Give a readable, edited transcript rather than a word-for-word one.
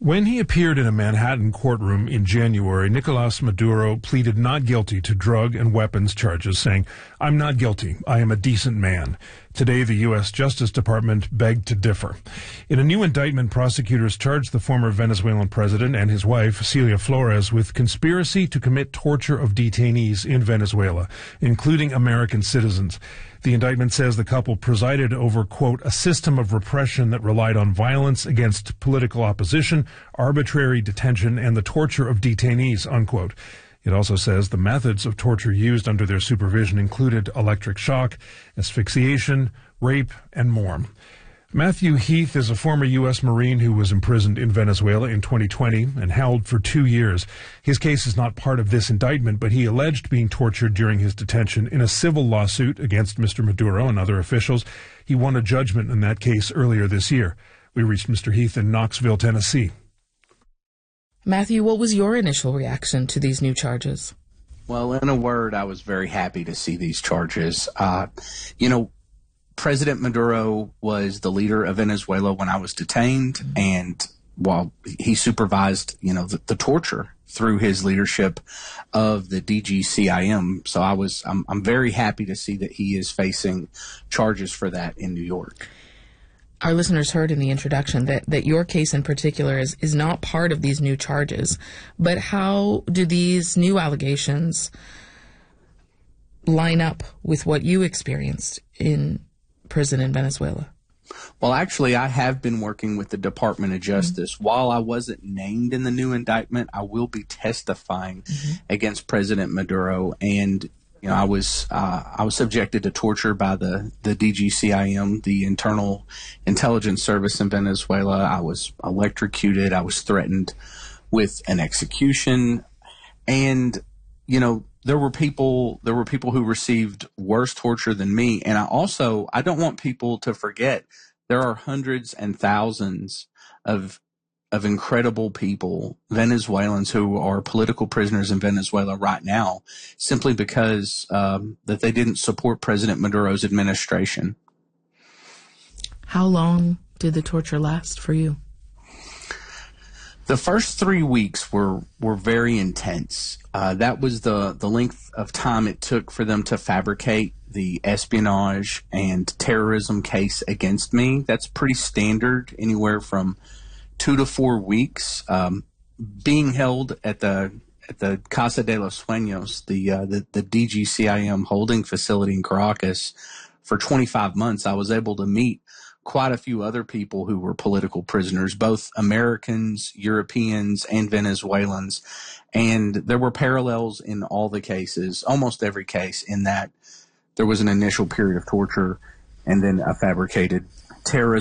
When he appeared in a Manhattan courtroom in January, Nicolas Maduro pleaded not guilty to drug and weapons charges, saying, "I'm not guilty. I am a decent man." Today, the U.S. Justice Department begged to differ. In a new indictment, prosecutors charged the former Venezuelan president and his wife, Celia Flores, with conspiracy to commit torture of detainees in Venezuela, including American citizens. The indictment says the couple presided over, quote, a system of repression that relied on violence against political opposition, arbitrary detention, and the torture of detainees, unquote. It also says the methods of torture used under their supervision included electric shock, asphyxiation, rape, and more. Matthew Heath is a former U.S. Marine who was imprisoned in Venezuela in 2020 and held for 2 years. His case is not part of this indictment, but he alleged being tortured during his detention in a civil lawsuit against Mr. Maduro and other officials. He won a judgment in that case earlier this year. We reached Mr. Heath in Knoxville, Tennessee. Matthew, what was your initial reaction to these new charges? Well, in a word, I was very happy to see these charges. President Maduro was the leader of Venezuela when I was detained, and while he supervised, the torture through his leadership of the DGCIM. So I'm very happy to see that he is facing charges for that in New York. Our listeners heard in the introduction that your case in particular is not part of these new charges. But how do these new allegations line up with what you experienced in prison in Venezuela? Well, actually, I have been working with the Department of Justice. While I wasn't named in the new indictment, I will be testifying against President Maduro. And I was subjected to torture by the DGCIM, the Internal Intelligence Service in Venezuela. I was electrocuted. I was threatened with an execution, and there were people who received worse torture than me. And I don't want people to forget there are hundreds and thousands of incredible people, Venezuelans, who are political prisoners in Venezuela right now, simply because that they didn't support President Maduro's administration. How long did the torture last for you? The first 3 weeks were very intense. That was the length of time it took for them to fabricate the espionage and terrorism case against me. That's pretty standard, anywhere from 2 to 4 weeks. Being held at the Casa de los Sueños, the DGCIM holding facility in Caracas, for 25 months, I was able to meet quite a few other people who were political prisoners, both Americans, Europeans, and Venezuelans. And there were parallels in all the cases, almost every case, in that there was an initial period of torture and then a fabricated terrorism